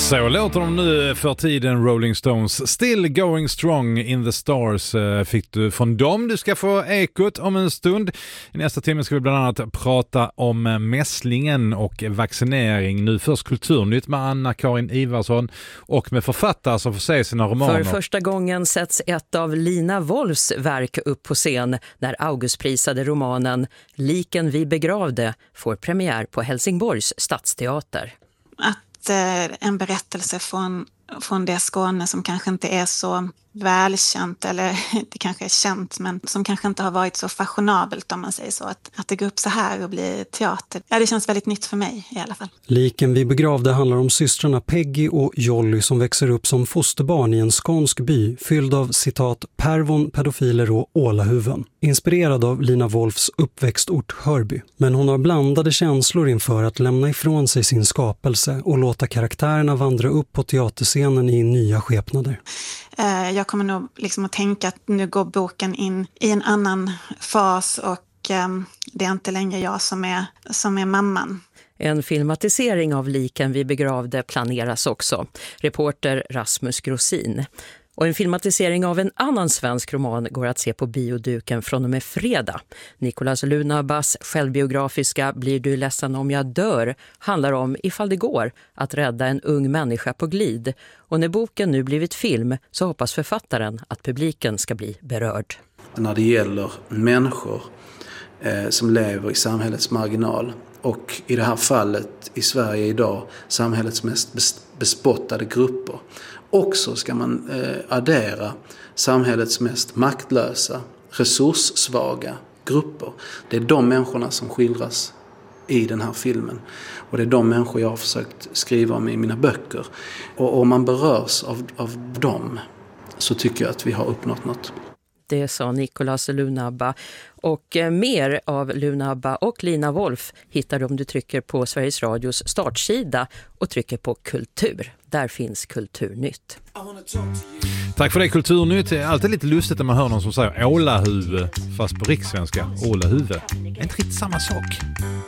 Så låter de nu för tiden, Rolling Stones. Still going strong in the stars fick du från dem. Du ska få ekot om en stund. I nästa timme ska vi bland annat prata om mässlingen och vaccinering. Nu först Kulturnytt med Anna-Karin Ivarsson och med författare som får se sina romaner. För första gången sätts ett av Lina Wolfs verk upp på scen när Augustprisade romanen Liken vi begravde får premiär på Helsingborgs stadsteater. En berättelse från det Skåne som kanske inte är så välkänt, eller det kanske är känt men som kanske inte har varit så fashionabelt, om man säger så, att det går upp så här och blir teater. Ja, det känns väldigt nytt för mig i alla fall. Liken vi begravde handlar om systrarna Peggy och Jolly som växer upp som fosterbarn i en skånsk by fylld av citat pervon, pedofiler och ålahuven. Inspirerad av Lina Wolfs uppväxtort Hörby. Men hon har blandade känslor inför att lämna ifrån sig sin skapelse och låta karaktärerna vandra upp på teaterscenen i nya skepnader. Jag kommer nog liksom att tänka att nu går boken in i en annan fas och det är inte längre jag som är mamman. En filmatisering av Liken vi begravde planeras också. Reporter Rasmus Grossin. Och en filmatisering av en annan svensk roman går att se på bioduken från och med fredag. Nicolas Lunabas självbiografiska Blir du ledsen om jag dör handlar om, ifall det går, att rädda en ung människa på glid. Och när boken nu blivit film så hoppas författaren att publiken ska bli berörd. När det gäller människor som lever i samhällets marginal och i det här fallet i Sverige idag samhällets mest bespottade grupper. Också ska man addera samhällets mest maktlösa, resurssvaga grupper. Det är de människorna som skildras i den här filmen. Och det är de människor jag har försökt skriva om i mina böcker. Och om man berörs av dem så tycker jag att vi har uppnått något. Det sa Nicolas Lunabba. Och mer av Lunabba och Lina Wolf hittar du om du trycker på Sveriges Radios startsida och trycker på Kultur. Där finns Kulturnytt. Tack för det, Kulturnytt. Det är alltid lite lustigt när man hör någon som säger ålahuvud, fast på rikssvenska, ålahuvud. Det är inte riktigt samma sak.